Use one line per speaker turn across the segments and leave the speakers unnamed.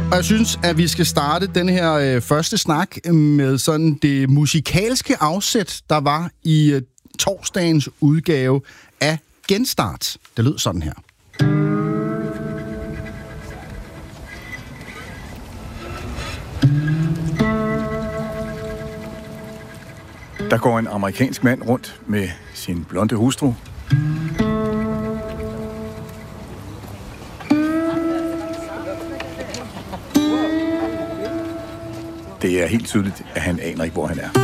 Og jeg synes, at vi skal starte den her første snak med sådan det musikalske afsæt, der var i torsdagens udgave af Genstart. Det lød sådan her.
Der går en amerikansk mand rundt med sin blonde hustru. Det er helt tydeligt, at han aner ikke, hvor han er.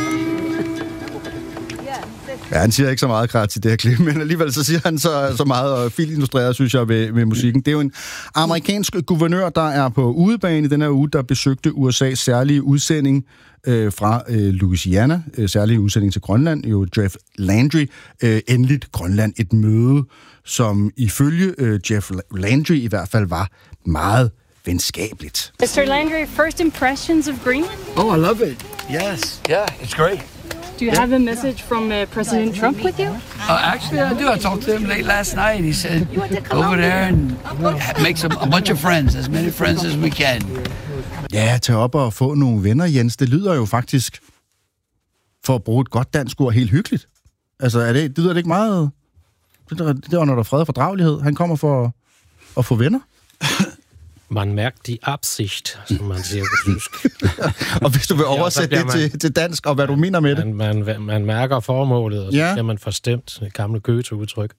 Ja, han siger ikke så meget klart til det her klip, men alligevel så siger han så meget fint illustreret, synes jeg, med musikken. Det er jo en amerikansk guvernør, der er på udebane i den her uge, der besøgte USA's særlige udsending fra Louisiana, særlige udsending til Grønland, jo Jeff Landry. Endeligt Grønland, et møde, som ifølge Jeff Landry i hvert fald var meget venskabeligt.
Mr. Landry, first impressions of Greenland?
Oh, I love it. Yes. Yeah, it's great.
Do you have a message from President Trump with you?
Actually, I do. I talked to him late last night. He said, go over there and make a bunch of friends, as many friends as we can.
Ja, tage op og få nogle venner, Jens. Det lyder jo faktisk, for at bruge et godt dansk ord, helt hyggeligt. Altså, det lyder det ikke meget... Det var, når der er fred og fordragelighed. Han kommer for at få venner.
Man mærker die Absicht, som man siger på tysk.
Og hvis du vil oversætte det til dansk, og hvad du mener med det?
Man mærker formålet, og så bliver man forstemt. Det gamle Goethe-udtryk.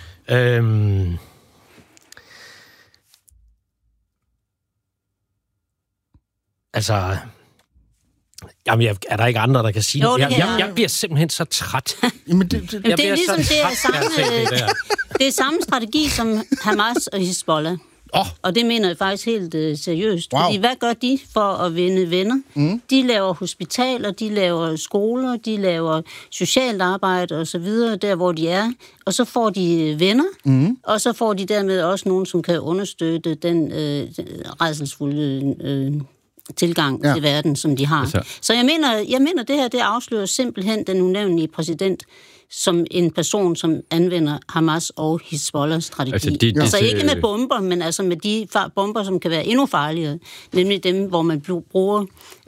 Altså... Jamen, er der ikke andre, der kan sige
jo,
det? Jeg bliver simpelthen så træt.
Jamen, det er ligesom det er samme strategi som Hamas og Hezbollah. Og det mener jeg faktisk helt seriøst. Wow. Fordi hvad gør de for at vinde venner? De laver hospitaler, de laver skoler, de laver socialt arbejde og så videre, der hvor de er. Og så får de venner, og så får de dermed også nogen, som kan understøtte den rædselsfulde tilgang til verden, som de har. Så jeg mener, det her, det afslører simpelthen den unævnlige præsident som en person, som anvender Hamas og Hezbollahs strategi. Altså ikke med bomber, men altså med de bomber, som kan være endnu farligere. Nemlig dem, hvor man bruger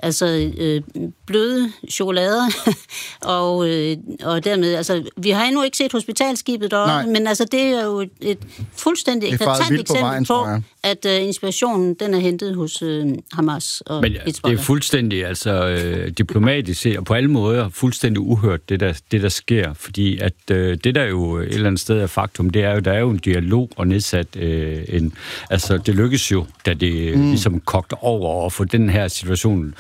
bløde chokolader. og dermed, altså, vi har endnu ikke set hospitalskibet deroppe, men altså, det er jo et fuldstændig eklatant eksempel på, at inspirationen, den er hentet hos Hamas og Hezbollah.
Men det er fuldstændig, diplomatisk set, og på alle måder fuldstændig uhørt, det der sker. Fordi at det der jo et eller andet sted er faktum, det er jo, der er jo en dialog og nedsat det lykkes jo, da det ligesom kogte over og få den her situation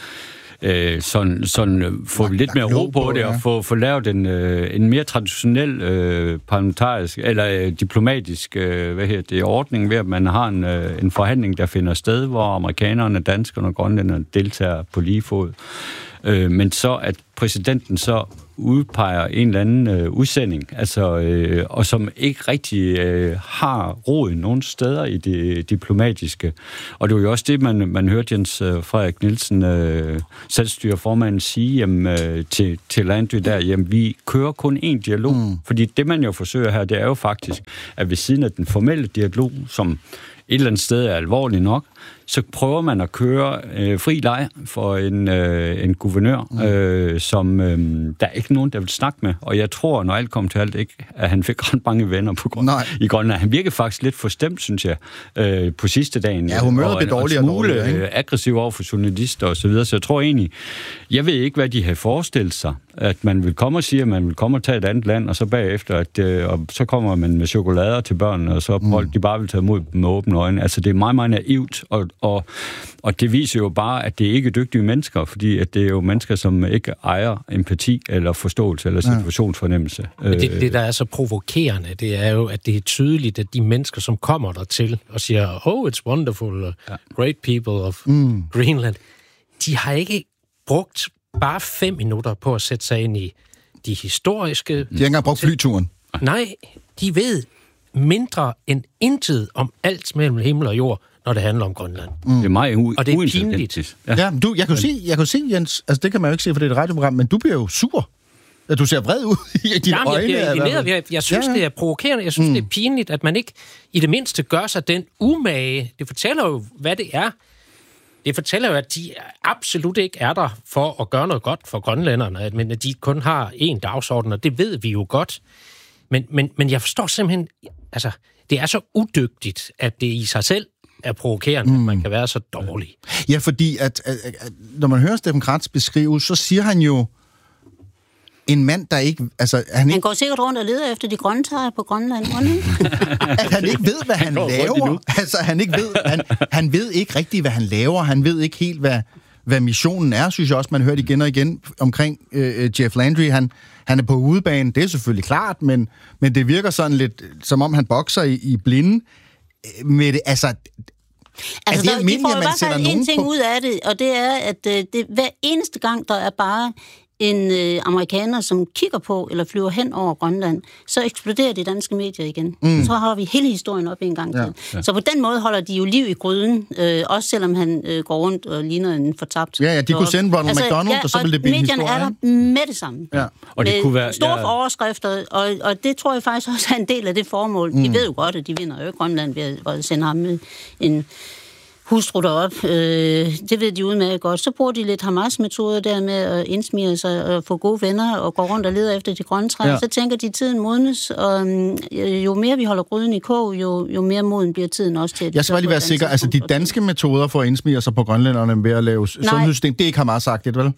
få lidt mere ro på det, og få lavet en mere traditionel parlamentarisk, eller diplomatisk ordning ved, at man har en forhandling, der finder sted, hvor amerikanerne, danskerne og grønlænderne deltager på lige fod. Men så, at præsidenten så udpeger en eller anden udsending, og som ikke rigtig har rod nogen steder i det diplomatiske. Og det var jo også det, man hørte Jens Frederik Nielsen, selvstyreformanden, sige til Landry der, jamen vi kører kun én dialog. Fordi det, man jo forsøger her, det er jo faktisk, at ved siden af den formelle dialog, som et eller andet sted er alvorligt nok, så prøver man at køre fri leg for en guvernør, som der er ikke nogen, der vil snakke med. Og jeg tror, når alt kom til alt, ikke, at han fik ret mange venner i Grønland. Han virkede faktisk lidt forstemt, synes jeg, på sidste dagen. Ja,
humøret blev dårligere.
Og en smule aggressiv over for journalister og så videre. Så jeg tror egentlig, jeg ved ikke, hvad de havde forestillet sig. At man vil komme og sige, at man vil komme og tage et andet land, og så bagefter, og så kommer man med chokolader til børnene, og så folk, de bare vil tage imod med åbne øjne. Altså, det er meget, meget naivt, og det viser jo bare, at det ikke er dygtige mennesker, fordi at det er jo mennesker, som ikke ejer empati eller forståelse eller situationsfornemmelse.
Det, der er så provokerende, det er jo, at det er tydeligt, at de mennesker, som kommer dertil og siger, oh, it's wonderful, great people of Greenland, de har ikke brugt bare 5 minutter på at sætte sig ind i de historiske... De
har ikke engang brugt flyturen.
Nej, de ved mindre end intet om alt mellem himmel og jord, når det handler om Grønland.
Det er meget
og det er pinligt.
Jeg kan se, Jens, altså det kan man jo ikke se, for det er et radioprogram, men du bliver jo sur. Du ser vred ud i dine øjne.
Jeg bliver indigneret. Jeg synes, det er provokerende. Jeg synes, det er pinligt, at man ikke i det mindste gør sig den umage. Det fortæller jo, hvad det er, det fortæller jo, at de absolut ikke er der for at gøre noget godt for grønlænderne, men at de kun har én dagsorden, og det ved vi jo godt. Men jeg forstår simpelthen, altså, det er så udygtigt, at det i sig selv er provokerende, at man kan være så dårlig.
Ja, fordi at når man hører Steffen Kretz beskrive, så siger han jo, en mand, der ikke... Altså,
han går sikkert rundt og leder efter de grønne træer på Grønland.
At han ikke ved, hvad han laver. Altså, han ved ikke rigtigt, hvad han laver. Han ved ikke helt, hvad missionen er, synes jeg også, man hørte igen og igen omkring Jeff Landry. Han er på udebane, det er selvfølgelig klart, men det virker sådan lidt, som om han bokser i blinde med det. Altså,
de får i hvert fald en ting ud af det, og det er, at det hver eneste gang, der er bare en amerikaner, som kigger på eller flyver hen over Grønland, så eksploderer de danske medier igen. Så har vi hele historien op en gang til. Ja. Så på den måde holder de jo liv i gryden, også selvom han går rundt og ligner en fortabt.
Ja, de kunne sende Ronald McDonald, og så ville det blive en historie.
Medierne er der med det samme.
Ja.
Og det kunne være
store overskrifter, og det tror jeg faktisk også er en del af det formål. De ved jo godt, at de vinder jo Grønland ved at sende ham med en hustru derop. Det ved de udmærket godt. Så bruger de lidt Hamas-metoder der med at indsmire sig og få gode venner og gå rundt og leder efter de grønne træer. Ja. Så tænker de, tiden modnes, og jo mere vi holder gryden i kog, jo mere moden bliver tiden også til.
Jeg skal bare lige være sikker, altså de danske metoder for at indsmire sig på grønlænderne ved at lave sundhedssystem, det er ikke Hamas-agtigt, vel?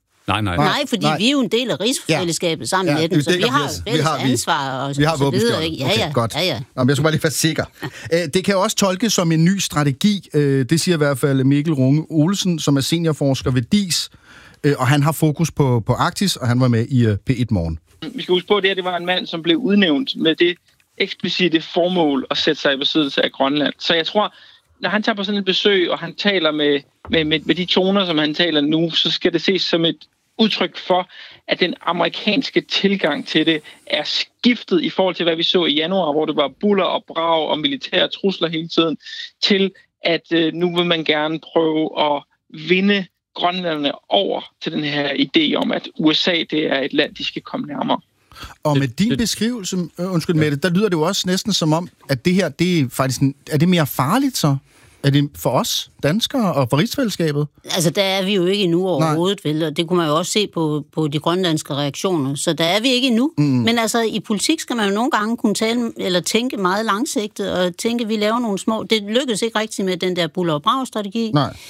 Nej, fordi vi er jo en del af rigsfællesskabet sammen med dem, så vi har jo fælles ansvar og så videre.
Ja. Godt. Ja. Nå, men jeg skal bare lige være sikker. Det kan jo også tolkes som en ny strategi. Det siger i hvert fald Mikkel Runge Olsen, som er seniorforsker ved DIS, og han har fokus på Arktis, og han var med i P1 Morgen.
Vi skal huske på, at det var en mand, som blev udnævnt med det eksplicite formål at sætte sig i besiddelse af Grønland. Så jeg tror, når han tager på sådan et besøg, og han taler med de toner, som han taler nu, så skal det ses som et udtryk for, at den amerikanske tilgang til det er skiftet i forhold til, hvad vi så i januar, hvor det var buller og brag og militære trusler hele tiden, til at nu vil man gerne prøve at vinde grønlænderne over til den her idé om, at USA det er et land, de skal komme nærmere.
Og med din beskrivelse, Mette, der lyder det jo også næsten som om, at det her, det er faktisk er det mere farligt så? Er det for os, danskere, og for rigsfællesskabet?
Altså, der er vi jo ikke endnu overhovedet, vel? Og det kunne man jo også se på de grønlandske reaktioner. Så der er vi ikke endnu. Men altså, i politik skal man jo nogle gange kunne tale eller tænke meget langsigtet, og tænke, at vi laver nogle små... Det lykkedes ikke rigtigt med den der buller og brag-strategi,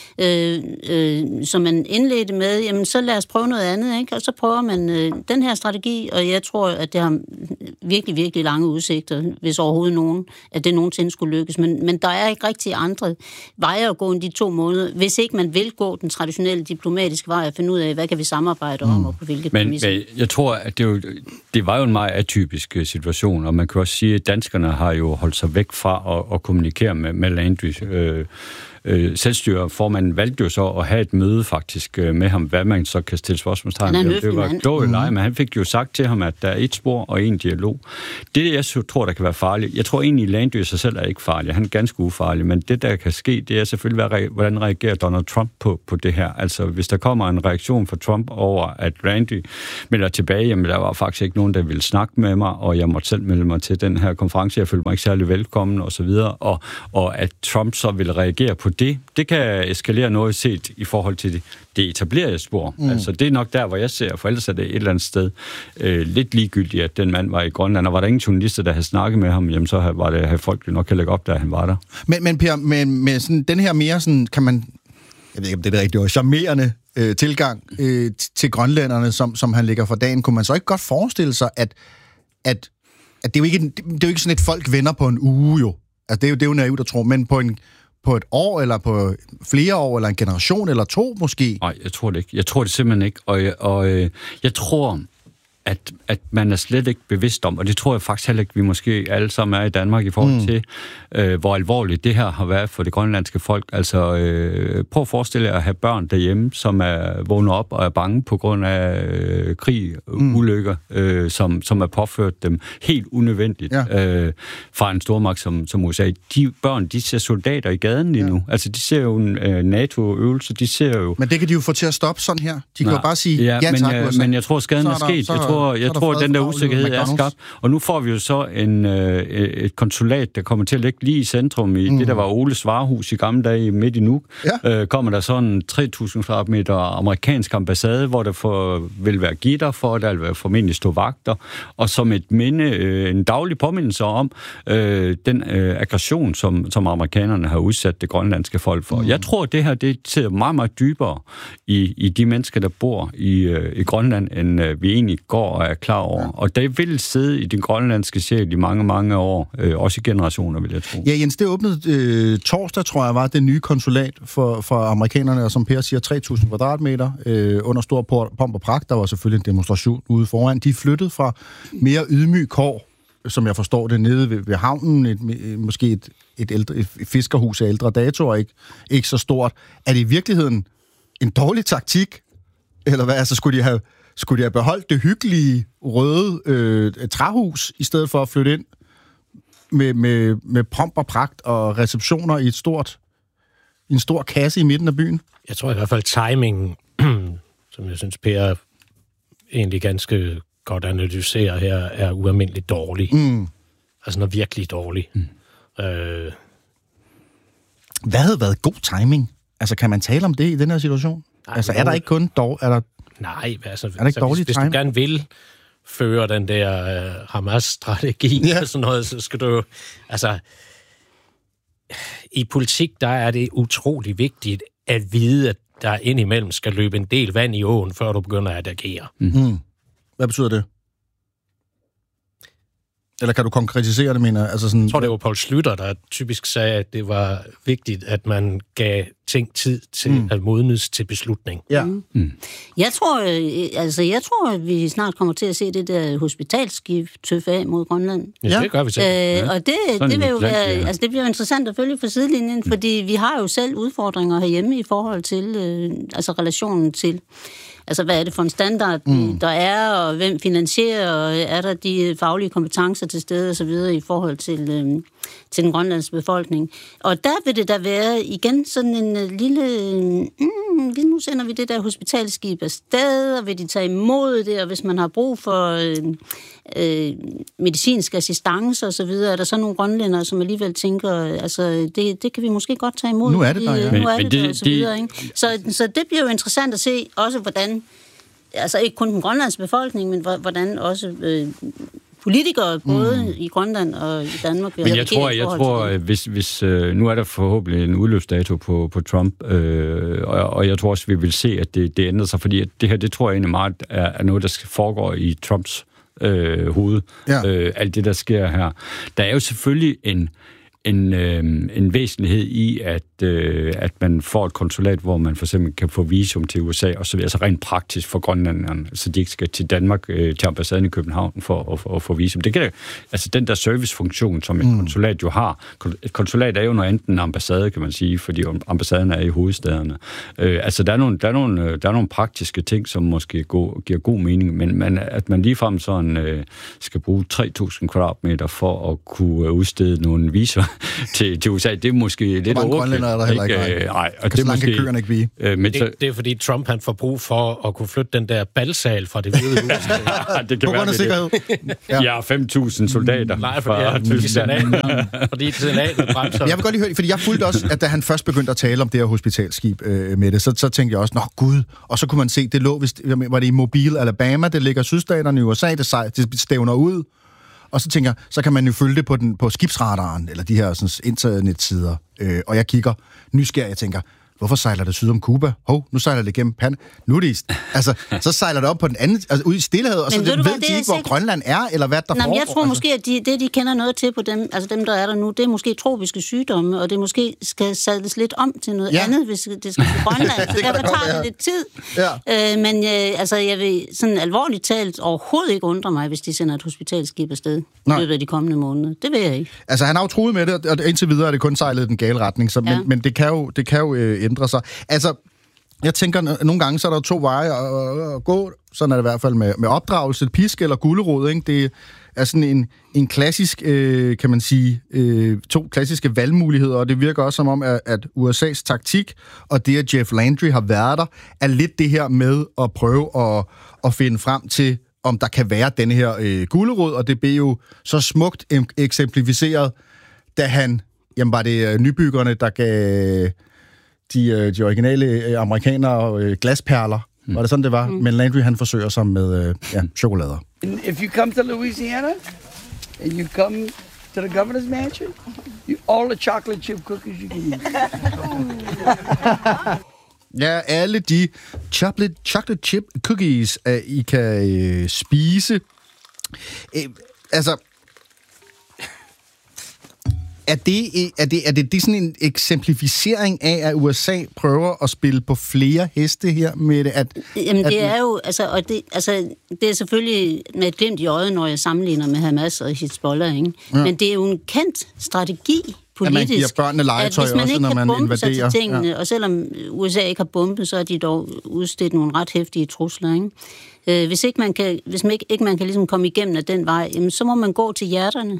som man indledte med. Jamen, så lad os prøve noget andet, ikke? Og så prøver man den her strategi, og jeg tror, at det har virkelig, virkelig lange udsigter, hvis overhovedet nogen, at det nogensinde skulle lykkes. Men der er ikke rigtig andre veje at gå end de 2 måneder, hvis ikke man vil gå den traditionelle diplomatiske vej og finde ud af, hvad kan vi samarbejde om, og på hvilke præmisser.
Men jeg tror, at det var jo en meget atypisk situation, og man kan også sige, at danskerne har jo holdt sig væk fra at kommunikere med Landry. Selvstyreformanden valgte jo så at have et møde faktisk med ham, hvad man så kan stille spørgsmålstegn. Det var dårligt leje, men han fik jo sagt til ham, at der er et spor og en dialog. Det, jeg tror, der kan være farligt, jeg tror egentlig, Landry sig selv er ikke farlig. Han er ganske ufarlig, men det, der kan ske, det er selvfølgelig, hvordan reagerer Donald Trump på det her. Altså, hvis der kommer en reaktion fra Trump over, at Landry melder tilbage, jamen, der var faktisk ikke nogen, der ville snakke med mig, og jeg måtte selv melde mig til den her konference. Jeg følte mig ikke særlig velkommen, og så videre. Og at Trump så vil reagere på det kan eskalere noget set i forhold til det etablerede spor. Altså, det er nok der, hvor jeg ser, for ellers er det et eller andet sted lidt ligegyldigt, at den mand var i Grønland, og var der ingen journalister, der havde snakket med ham, jamen så havde folk nok kan lægge op, da han var der.
Men Per, med sådan, den her mere sådan, kan man, jeg ved ikke, om det er det rigtige, charmerende tilgang til grønlænderne, som han lægger for dagen, kunne man så ikke godt forestille sig, at det er jo ikke sådan, et folk vender på en uge jo. Altså, det er jo naivt at tro, men på et år, eller på flere år, eller en generation, eller 2 måske?
Nej, jeg tror det ikke. Jeg tror det simpelthen ikke. Og jeg tror, at man er slet ikke bevidst om, og det tror jeg faktisk heller ikke, vi måske alle sammen er i Danmark i forhold til, hvor alvorligt det her har været for det grønlandske folk. Altså, prøv at forestille jer at have børn derhjemme, som er vågnet op og er bange på grund af krig, ulykker, som er påført dem helt unødvendigt fra en stormagt som USA. De børn, de ser soldater i gaden lige nu. Altså, de ser jo en NATO-øvelse, de ser jo...
Men det kan de jo få til at stoppe sådan her. De kan jo bare sige, tak,
men jeg tror, skaden er sket. Jeg tror, tror at den der usikkerhed er skabt. Og nu får vi jo så et konsulat, der kommer til at ligge lige i centrum i det, der var Oles varehus i gamle dage midt i Nuuk. Ja. Kommer der sådan 3.000 kvadratmeter amerikansk ambassade, hvor der vil være gitter for, der vil være formentlig stå vagter, og som et minde, en daglig påmindelse om den aggression, som amerikanerne har udsat det grønlandske folk for. Jeg tror, at det her, det sidder meget, meget dybere i de mennesker, der bor i Grønland, end vi egentlig går og er klar over. Ja. Og det vil sidde i den grønlandske sjæl i mange, mange år, også i generationer, vil jeg tro. Ja,
Jens, det åbnede torsdag, tror jeg, var det nye konsulat for amerikanerne, og som Per siger, 3.000 kvadratmeter under stor pomp og pragt. Der var selvfølgelig en demonstration ude foran. De flyttede fra mere ydmyg kår, som jeg forstår det, nede ved havnen, måske et fiskerhus af ældre dato, og ikke så stort. Er det i virkeligheden en dårlig taktik? Eller hvad? Altså, skulle de have beholdt det hyggelige røde træhus, i stedet for at flytte ind med pomp og pragt og receptioner i en stor kasse i midten af byen? Jeg tror i hvert fald timingen, som jeg synes, Per egentlig ganske godt analyserer her, er ualmindeligt dårlig. Altså noget virkelig dårlig. Hvad havde været god timing? Altså, kan man tale om det i den her situation? Nej, altså, er der ikke kun Nej, altså, hvis du gerne vil føre den der Hamas-strategi og sådan noget, så skal du altså i politik, der er det utrolig vigtigt at vide, at der indimellem skal løbe en del vand i åen, før du begynder at agere. Hvad betyder det? Eller kan du konkretisere det, mener jeg? Altså sådan... Jeg tror, det var Poul Schlüter, der typisk sagde, at det var vigtigt, at man gav ting tid til at modnes til beslutning. Ja. Jeg tror, at vi snart kommer til at se det der hospitalskib tøffe af mod Grønland. Ja, det gør vi selv. Og det vil jo være, altså det bliver jo interessant at følge fra sidelinjen, fordi vi har jo selv udfordringer herhjemme i forhold til relationen til altså, hvad er det for en standard, der er, og hvem finansierer, og er der de faglige kompetencer til stede, og så videre, i forhold til den grønlandske befolkning. Og der vil det da være igen sådan en lille... nu sender vi det der hospitalskib afsted, og vil de tage imod det, og hvis man har brug for medicinsk assistance og så videre, er der så nogle grønlændere, som alligevel tænker, altså, det kan vi måske godt tage imod. Nu er det der, ja. Nu er det der, og så videre, ikke? Så det bliver jo interessant at se også, hvordan, altså ikke kun den grønlandske befolkning, men hvordan også politikere, både i Grønland og i Danmark.
Men jeg tror hvis nu er der forhåbentlig en udløbsdato på Trump, og jeg tror også, vi vil se, at det ændrer sig, fordi det her, det tror jeg egentlig meget er noget, der foregår i Trumps hoved. Ja. Alt det, der sker her. Der er jo selvfølgelig en væsentlighed i, at man får et konsulat, hvor man for eksempel kan få visum til USA, og så altså rent praktisk for grønlænderne, så de ikke skal til Danmark, til ambassaden i København for at få visum. Det kan altså den der servicefunktion, som et konsulat jo har. Et konsulat er jo noget andet en ambassade, kan man sige, fordi ambassaden er i hovedstederne. Altså der er nogle praktiske ting, som måske giver god mening, men at man ligefrem sådan skal bruge 3.000 kvadratmeter for at kunne udstede nogle visum til USA, det er måske lidt overkill. Er der heller ikke. Nej, og det måske køerne ikke blive.
Det er fordi Trump han får brug for at kunne flytte den der balsal fra det hvide hus.
Det kan være sikkerhed. Ja, 5.000 soldater.
Nej, fordi senatet bremser.
Jeg vil godt lige høre, fordi jeg fulgte også, at da han først begyndte at tale om det her hospitalskib med det, så tænkte jeg også, nå gud, og så kunne man se, det lå, var det i Mobile, Alabama, det ligger sydstaterne i USA, det stævner ud. Og så tænker jeg, så kan man jo følge det på skibsradaren, eller de her sådan, internetsider. Og jeg kigger nysgerrig, jeg tænker, hvorfor sejler det syd om Cuba? Nu sejler det gennem nu er det så sejler det op på den anden, altså ud i Stillehavet, og så ved de ikke, hvor Grønland er, eller hvad der foregår.
Jeg tror måske, at det, de kender noget til på dem, altså dem, der er der nu, det er måske tropiske sygdomme, og det måske skal sadles lidt om til noget andet, hvis det skal til Grønland. Så derfor tager det lidt tid. Ja. Men jeg vil sådan alvorligt talt overhovedet ikke undre mig, hvis de sender et hospitalskib afsted i løbet af de kommende måneder. Det vil jeg ikke.
Altså, han har jo truet med det, og indtil videre er det kun sejlet i den gale retning, så, men det kan jo ændre sig. Altså, jeg tænker, nogle gange så er der 2 veje at gå. Sådan er det i hvert fald med opdragelse, pisk eller gulerod, ikke? Det er sådan en klassisk, kan man sige, 2 klassiske valgmuligheder, og det virker også som om, at USA's taktik, og det, at Jeff Landry har været der, er lidt det her med at prøve at finde frem til, om der kan være denne her gulerod, og det blev jo så smukt eksemplificeret, da han, jamen var det nybyggerne, der gav de originale amerikanere glasperler. Var det sådan, det var? Men Landry, han forsøger sig med chokolader.
If you come to Louisiana, and you come to the governor's mansion, all the chocolate chip cookies you can eat.
Ja, alle de chocolate chip cookies, I kan spise. Altså, er det sådan en eksemplificering af, at USA prøver at spille på flere heste her med det?
Jamen, det er jo, det er selvfølgelig med et glimt i øjet, når jeg sammenligner med Hamas og Hezbollah, ikke? Ja. Men det er jo en kendt strategi politisk,
at man giver børnene legetøj også, når man invaderer.
Tingene, og selvom USA ikke har bombet, så har de dog udstedt nogle ret heftige trusler, ikke? Hvis ikke man kan ligesom komme igennem af den vej, jamen, så må man gå til hjerterne.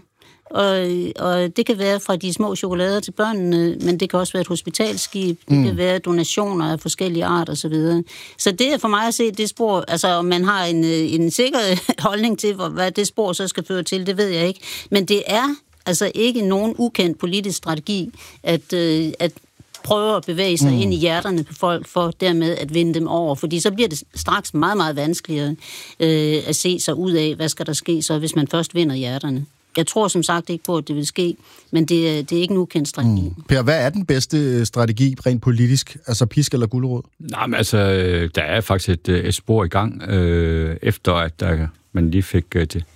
Og det kan være fra de små chokolader til børnene, men det kan også være et hospitalskib, det kan være donationer af forskellige arter osv. Så det er for mig at se det spor, altså om man har en sikker holdning til, hvad det spor så skal føre til, det ved jeg ikke. Men det er altså ikke nogen ukendt politisk strategi at prøve at bevæge sig ind i hjerterne på folk, for dermed at vinde dem over. Fordi så bliver det straks meget, meget vanskeligere at se sig ud af, hvad skal der ske så, hvis man først vinder hjerterne. Jeg tror som sagt ikke på, at det vil ske, men det er ikke en ukendt strategi.
Per, hvad er den bedste strategi rent politisk? Altså pisk eller gulerod?
Nej, men altså, der er faktisk et spor i gang, efter at man lige fik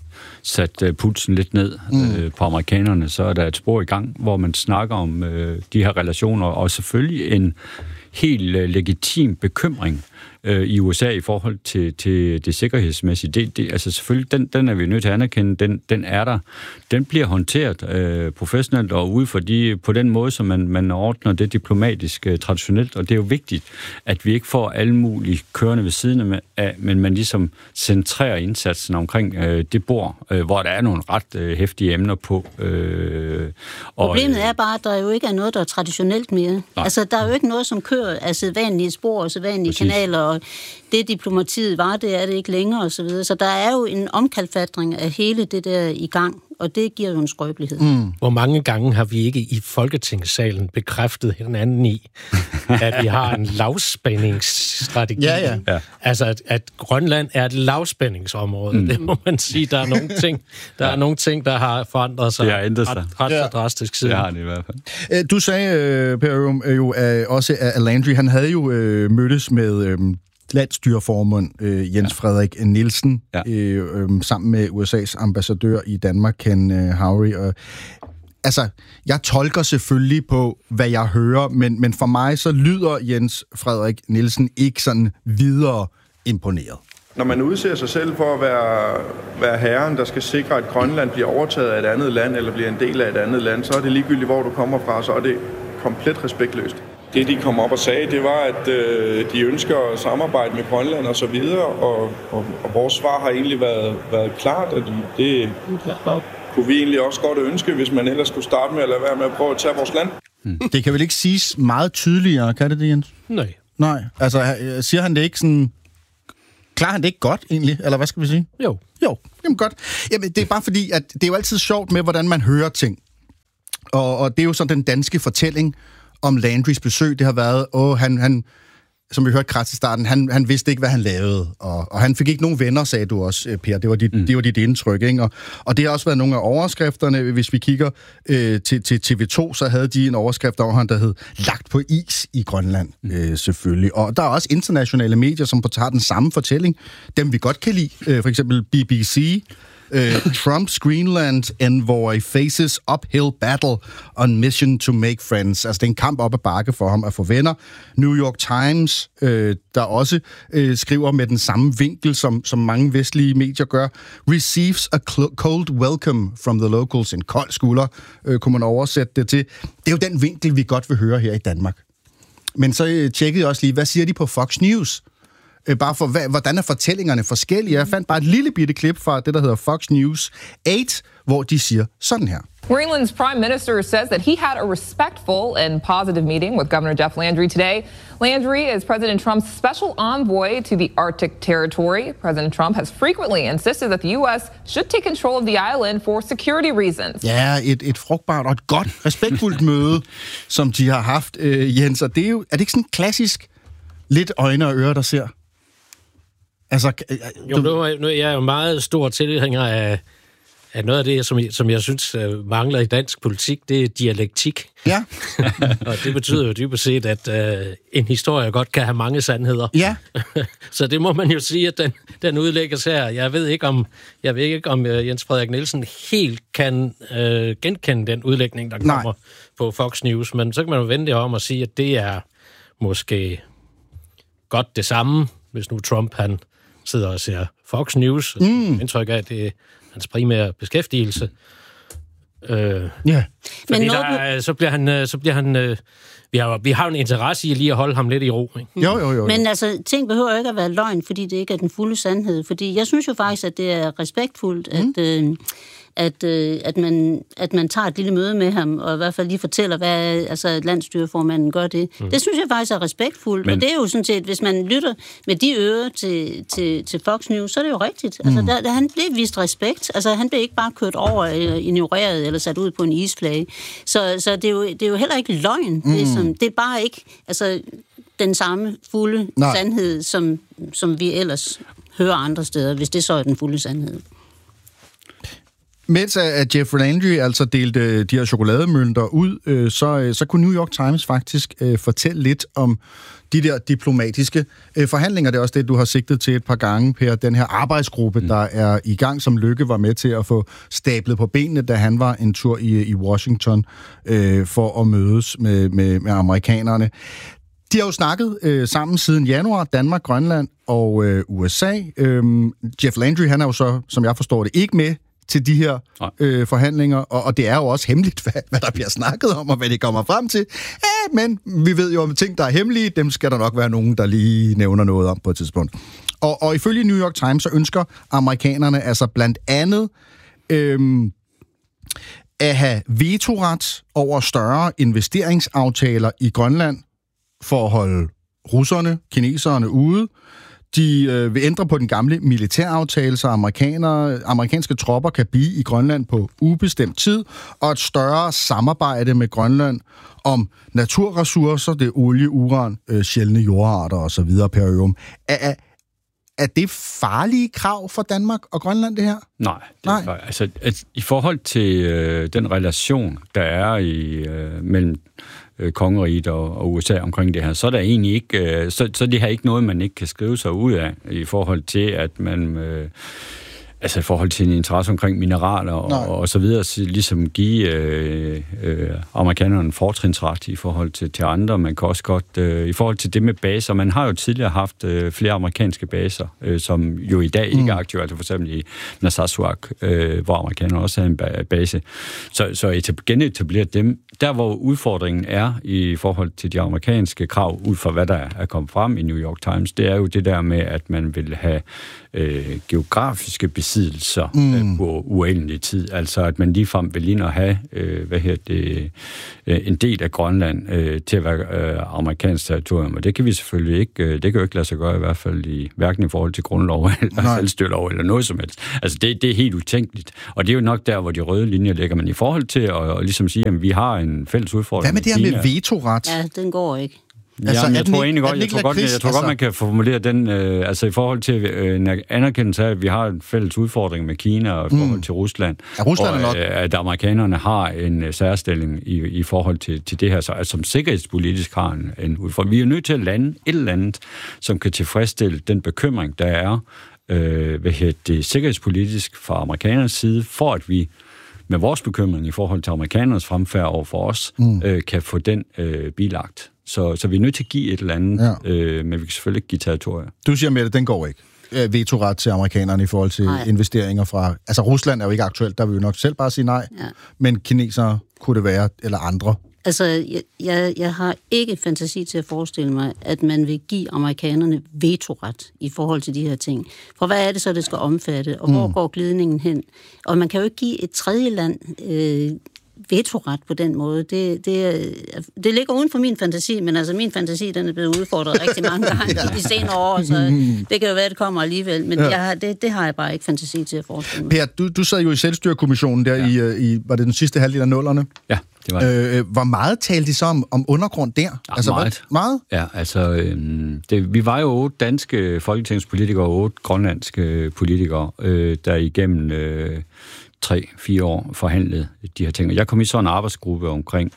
sat pulsen lidt ned på amerikanerne, så er der et spor i gang, hvor man snakker om de her relationer, og selvfølgelig en helt legitim bekymring i USA i forhold til det sikkerhedsmæssige. Altså selvfølgelig, den er vi nødt til at anerkende, den er der. Den bliver håndteret professionelt og ud for på den måde, som man ordner det diplomatisk traditionelt, og det er jo vigtigt, at vi ikke får alle mulige kørende ved siden af, men man ligesom centrerer indsatsen omkring det bord, hvor der er nogle ret heftige emner på.
Problemet er bare, at der jo ikke er noget, der er traditionelt mere. Nej. Altså, der er jo ikke noget, som kører af sædvanlige spor og sædvanlige kanaler, og det diplomatiet var, det er det ikke længere og så videre. Så der er jo en omkalfatring af hele det der i gang, og det giver jo en skrøbelighed.
Hvor mange gange har vi ikke i Folketingssalen bekræftet hinanden i, at vi har en lavspændingsstrategi?
Ja.
Altså, at Grønland er et lavspændingsområde. Det må man sige. Der er nogle ting, der har forandret sig ret så drastisk siden.
Det har det i hvert fald.
Du sagde, Per, jo også, at Landry, han havde jo mødtes med landsstyreformand Jens Frederik Nielsen, sammen med USA's ambassadør i Danmark, Ken Howry. Altså, jeg tolker selvfølgelig på, hvad jeg hører, men for mig så lyder Jens Frederik Nielsen ikke sådan videre imponeret.
Når man udser sig selv for at være herren, der skal sikre, at Grønland bliver overtaget af et andet land, eller bliver en del af et andet land, så er det ligegyldigt, hvor du kommer fra, så er det komplet respektløst. Det, de kom op og sagde, det var, at de ønsker at samarbejde med Grønland og så videre, og vores svar har egentlig været klart, at det kunne vi egentlig også godt ønske, hvis man ellers skulle starte med at lade være med at prøve at tage vores land.
Det kan vel ikke siges meget tydeligere, kan det, Jens? Nej. Altså, siger han det ikke sådan... Klarer han det ikke godt, egentlig? Eller hvad skal vi sige?
Jo.
Jamen godt. Jamen, det er bare fordi, at det er jo altid sjovt med, hvordan man hører ting. Og det er jo sådan den danske fortælling om Landrys besøg. Det har været, han som vi hørte Kratz i starten, han vidste ikke, hvad han lavede. Og han fik ikke nogen venner, sagde du også, Per. Det var dit indtryk, ikke? Og det har også været nogle af overskrifterne. Hvis vi kigger til TV2, så havde de en overskrift over ham, der hed "Lagt på is i Grønland", selvfølgelig. Og der er også internationale medier, som tager den samme fortælling. Dem vi godt kan lide. For eksempel BBC. Trump's Greenland envoy faces uphill battle on mission to make friends. Altså, det er en kamp op ad bakke for ham at få venner. New York Times, der også skriver med den samme vinkel, som mange vestlige medier gør, receives a cold welcome from the locals. En kold skulder, kunne man oversætte det til. Det er jo den vinkel, vi godt vil høre her i Danmark. Men så tjekkede jeg også lige, hvad siger de på Fox News? Bare for, hvordan er fortællingerne forskellige. Jeg fandt bare et lille bitte klip fra det, der hedder Fox News 8, hvor de siger sådan her.
Greenland's prime minister says that he had a respectful and positive meeting with Governor Jeff Landry today. Landry is President Trump's special envoy to the Arctic territory. President Trump has frequently insisted that the U.S. should take control of the island for security reasons.
Ja, et frugtbart og et godt, respektfuldt møde, som de har haft, Jens. Og det er det ikke sådan klassisk lidt øjne og ører, der ser? Altså,
nu er jeg jo meget stor tilhænger af noget af det, som jeg synes mangler i dansk politik, det er dialektik.
Ja.
Og det betyder jo dybest set, at en historie godt kan have mange sandheder.
Ja.
Så det må man jo sige, at den udlægges her. Jeg ved ikke, om Jens Frederik Nielsen helt kan genkende den udlægning, der kommer på Fox News, men så kan man jo vende det om og sige, at det er måske godt det samme, hvis nu Trump han sidder og ser Fox News. Indtryk af, at det er hans primære beskæftigelse.
Ja.
Men så bliver han vi har en interesse i lige at holde ham lidt i ro. Ikke?
Jo.
Men altså, ting behøver ikke at være løgn, fordi det ikke er den fulde sandhed. Fordi jeg synes jo faktisk, at det er respektfuldt, at man tager et lille møde med ham, og i hvert fald lige fortæller, hvad landsstyreformanden gør det. Det synes jeg faktisk er respektfuldt, og det er jo sådan set, hvis man lytter med de ører til Fox News, så er det jo rigtigt. Altså, han blev vist respekt. Altså, han blev ikke bare kørt over, eller ignoreret, eller sat ud på en isflage. Så det er jo heller ikke løgn. Det er bare ikke den samme fulde sandhed, som vi ellers hører andre steder, hvis det så er den fulde sandhed.
Mens at Jeff Landry altså delte de her chokolademønter ud, så kunne New York Times faktisk fortælle lidt om de der diplomatiske forhandlinger. Det er også det, du har sigtet til et par gange, Per. Den her arbejdsgruppe, der er i gang, som Løkke var med til at få stablet på benene, da han var en tur i Washington for at mødes med amerikanerne. De har jo snakket sammen siden januar, Danmark, Grønland og USA. Jeff Landry, han er jo så, som jeg forstår det, ikke med til de her forhandlinger, og det er jo også hemmeligt, hvad der bliver snakket om, og hvad de kommer frem til. Men vi ved jo om ting, der er hemmelige, dem skal der nok være nogen, der lige nævner noget om på et tidspunkt. Og ifølge New York Times, så ønsker amerikanerne altså blandt andet at have vetoret over større investeringsaftaler i Grønland for at holde russerne, kineserne ude. De vil ændre på den gamle militæraftale, så amerikanske tropper kan blive i Grønland på ubestemt tid, og et større samarbejde med Grønland om naturressourcer, det er olie, uran, sjældne jordarter osv. per ørum. Er det farlige krav for Danmark og Grønland, det her?
Nej. Altså, i forhold til den relation, der er mellem kongeriget og USA omkring det her, så er der egentlig ikke, så det her ikke noget, man ikke kan skrive sig ud af i forhold til, at man i forhold til en interesse omkring mineraler og så videre, ligesom give amerikanerne en fortrinsret i forhold til andre. Man kan også godt, i forhold til det med baser, man har jo tidligere haft flere amerikanske baser, som jo i dag ikke er aktive, altså for eksempel i Narsarsuaq, hvor amerikanerne også har en base. Så genetablere dem, der hvor udfordringen er i forhold til de amerikanske krav, ud fra hvad der er kommet frem i New York Times, det er jo det der med, at man vil have geografiske besiddelser på uendelig tid. Altså, at man ligefrem vil ind og have en del af Grønland til at være amerikansk territorium. Og det kan vi selvfølgelig ikke, det kan jo ikke lade sig gøre i hvert fald hverken i forhold til grundlov eller selvstyrelov eller noget som helst. Altså, det er helt utænkeligt. Og det er jo nok der, hvor de røde linjer ligger. Men i forhold til at ligesom sige, at vi har en fælles udfordring.
Hvad med det her med vetoret?
Ja, den går ikke.
Altså, jeg tror godt, man kan formulere den, i forhold til en anerkendelse af, at vi har en fælles udfordring med Kina og i forhold til Rusland.
Ja, Rusland
og at amerikanerne har en særstilling i forhold til det her, så som sikkerhedspolitisk har en udfordring. Vi er nødt til at lande et eller andet, som kan tilfredsstille den bekymring, der er det sikkerhedspolitisk fra amerikanernes side, for at vi med vores bekymring i forhold til amerikanernes fremfærd over for os, kan få den bilagt. Så vi er nødt til at give et eller andet, men vi kan selvfølgelig ikke give territorier.
Du siger, Mette, den går ikke. Vetoret til amerikanerne i forhold til investeringer fra... Altså, Rusland er jo ikke aktuelt, der vil jo nok selv bare sige nej, men kinesere kunne det være, eller andre.
Altså, jeg har ikke fantasi til at forestille mig, at man vil give amerikanerne vetoret i forhold til de her ting. For hvad er det så, det skal omfatte, og hvor går glidningen hen? Og man kan jo ikke give et tredje land vetoret på den måde. Det ligger uden for min fantasi, men altså min fantasi, den er blevet udfordret rigtig mange gange i de senere år, så det kan jo være, det kommer alligevel, men det har jeg bare ikke fantasi til at forestille mig.
Per, du sad jo i Selvstyrekommissionen der i var det den sidste halvdel af 00'erne?
Ja, det var det.
Hvor meget talte de så om undergrund der?
Ja,
altså, meget?
Ja, altså, vi var jo 8 danske folketingspolitikere og 8 grønlandske politikere, der igennem 3-4 år forhandlede de her ting. Jeg kom i sådan en arbejdsgruppe omkring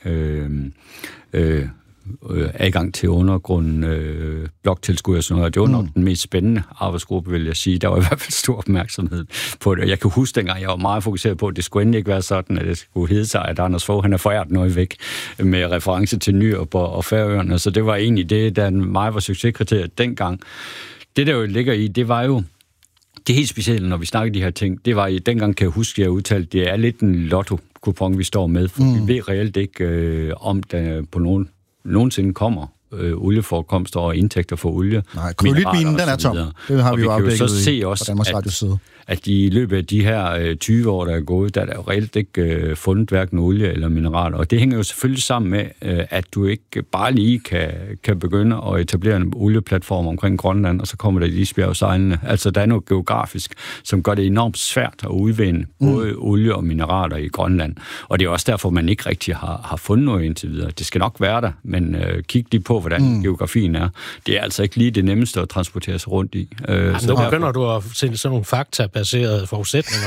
adgang til undergrunden, bloktilskud og sådan noget. Det var nok den mest spændende arbejdsgruppe, vil jeg sige. Der var i hvert fald stor opmærksomhed på det. Jeg kan huske dengang, jeg var meget fokuseret på, at det skulle endelig ikke være sådan, at det skulle hedde sig, at Anders Fogh, han har foræret noget væk med reference til Nyrup og Færøerne. Så det var egentlig det, der mig var succeskriteriet dengang. Det, der jo ligger i, det var jo det helt specielle, når vi snakker de her ting. Det var dengang, kan jeg huske, jeg udtalte, det er lidt en lotto-kupon, vi står med, for vi ved reelt ikke, om der på nogensinde kommer olieforekomster og indtægter for olie.
Nej, kryditminen, den er tom. Det har vi jo afdækket
så se også,
Danmarks Radios side.
At i løbet af de her 20 år, der er gået, der er der jo reelt ikke fundet hverken olie eller mineraler. Og det hænger jo selvfølgelig sammen med, at du ikke bare lige kan begynde at etablere en olieplatform omkring Grønland, og så kommer der isbjergsejlene. Altså, der er noget geografisk, som gør det enormt svært at udvinde både olie og mineraler i Grønland. Og det er også derfor, man ikke rigtig har fundet noget indtil videre. Det skal nok være der, men kig lige på, hvordan geografien er. Det er altså ikke lige det nemmeste at transportere sig rundt i.
Nu begynder du at se sådan nogle faktabaserede forudsætninger.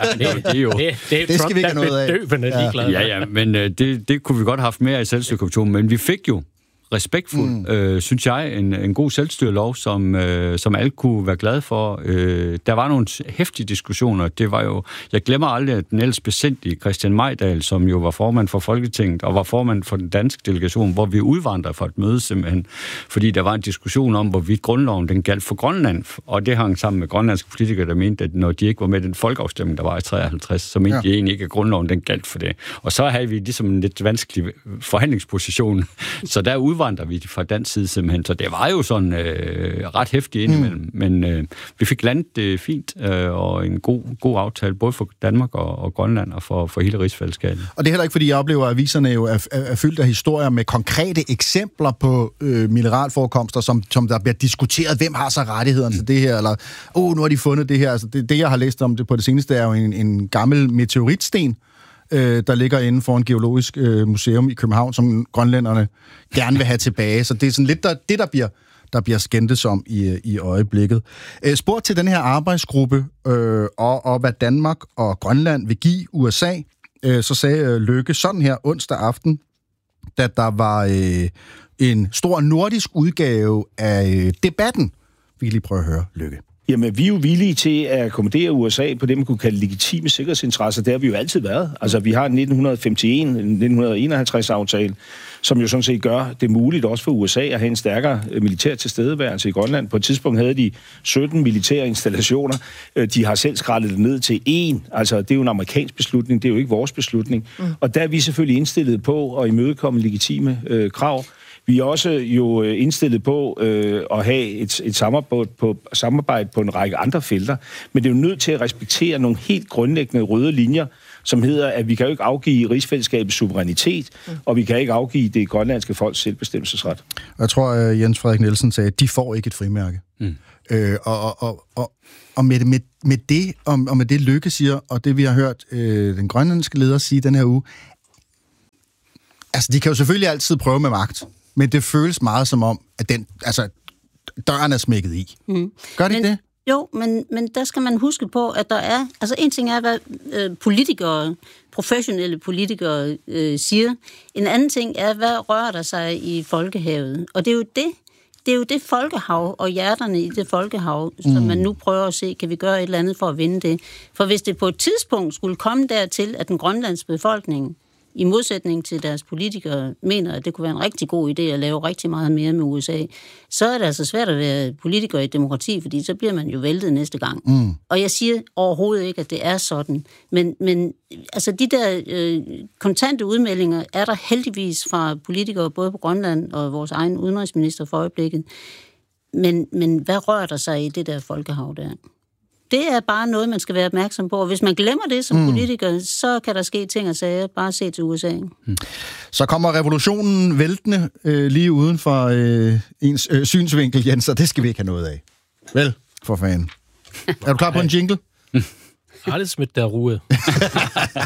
Det skal vi ikke have noget af.
Ligeglad.
Ja, men det kunne vi godt have haft mere i Selvstyrekommissionen, men vi fik jo respektfuld, synes jeg, en god selvstyrelov, som alle kunne være glade for. Der var nogle heftige diskussioner. Det var jo, jeg glemmer aldrig den ellers besindige Christian Mejdal, som jo var formand for Folketinget, og var formand for den danske delegation, hvor vi udvandrede for et møde simpelthen, fordi der var en diskussion om, hvorvidt grundloven den galt for Grønland, og det hang sammen med grønlandske politikere, der mente, at når de ikke var med i den folkeafstemning, der var i 53, så mente de egentlig ikke, at grundloven den galt for det. Og så havde vi ligesom en lidt vanskelig forhandlingsposition, så der udvandrer vi fra dansk side simpelthen. Så det var jo sådan ret hæftigt indimellem, men vi fik landet det fint, og en god aftale, både for Danmark og Grønland, og for hele rigsfællesskabet. Og
det er heller ikke, fordi jeg oplever, at aviserne jo er fyldt af historier med konkrete eksempler på mineralforekomster, som der bliver diskuteret, hvem har så rettighederne til det her, eller nu har de fundet det her. Altså, det jeg har læst om det på det seneste, er jo en gammel meteoritsten, der ligger inden for en geologisk museum i København, som grønlænderne gerne vil have tilbage. Så det er sådan lidt der bliver skændtes om i øjeblikket. Spurgt til den her arbejdsgruppe, og hvad Danmark og Grønland vil give USA, så sagde Løkke sådan her onsdag aften, da der var en stor nordisk udgave af Debatten. Vi kan lige prøve at høre Løkke.
Jamen, vi er jo villige til at akkommodere USA på det, man kunne kalde legitime sikkerhedsinteresser. Det har vi jo altid været. Altså, vi har en 1951-aftale, som jo sådan set gør det muligt også for USA at have en stærkere militær tilstedeværelse i Grønland. På et tidspunkt havde de 17 militære installationer. De har selv skrællet det ned til 1. Altså, det er jo en amerikansk beslutning, det er jo ikke vores beslutning. Og der er vi selvfølgelig indstillet på at imødekomme legitime krav. Vi er også jo indstillet på at have et samarbejde på en række andre felter, men det er jo nødt til at respektere nogle helt grundlæggende røde linjer, som hedder, at vi kan jo ikke afgive rigsfællesskabets suverænitet, og vi kan ikke afgive det grønlandske folks selvbestemmelsesret.
Jeg tror, Jens Frederik Nielsen sagde, at de får ikke et frimærke. Og med det Løkke siger, og det vi har hørt den grønlandske leder sige den her uge, altså de kan jo selvfølgelig altid prøve med magt, men det føles meget som om, at døren er smækket i. Gør det ikke det?
Jo, men der skal man huske på, at der er... Altså en ting er, hvad professionelle politikere siger. En anden ting er, hvad rører der sig i folkehavet. Og det er jo det folkehav og hjerterne i det folkehav, som man nu prøver at se, kan vi gøre et eller andet for at vinde det. For hvis det på et tidspunkt skulle komme dertil, at den grønlandske befolkning, i modsætning til deres politikere, mener, at det kunne være en rigtig god idé at lave rigtig meget mere med USA, så er det altså svært at være politiker i et demokrati, fordi så bliver man jo væltet næste gang. Og jeg siger overhovedet ikke, at det er sådan. Men altså de der kontante udmeldinger er der heldigvis fra politikere, både på Grønland og vores egen udenrigsminister for øjeblikket. Men hvad rører der sig i det der folkehav der? Det er bare noget, man skal være opmærksom på. Og hvis man glemmer det som politiker, så kan der ske ting og sager. Bare se til USA.
Så kommer revolutionen væltende lige uden for ens synsvinkel, Jens, og det skal vi ikke have noget af. Vel, for fanden. Er du klar på en jingle?
Alles mit der Ruhe.